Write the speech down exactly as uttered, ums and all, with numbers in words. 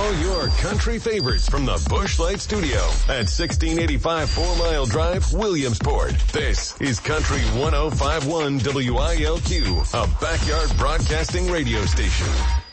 Now your country favorites from the Busch Light Studio at sixteen eighty-five Four Mile Drive, Williamsport. This is Country one oh five point one W I L Q, a backyard broadcasting radio station.